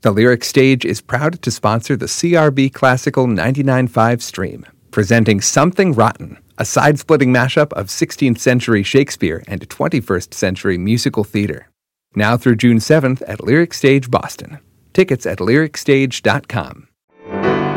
The Lyric Stage is proud to sponsor the CRB Classical 99.5 stream, presenting Something Rotten, a side-splitting mashup of 16th century Shakespeare and 21st century musical theater. Now through June 7th at Lyric Stage Boston. Tickets at lyricstage.com.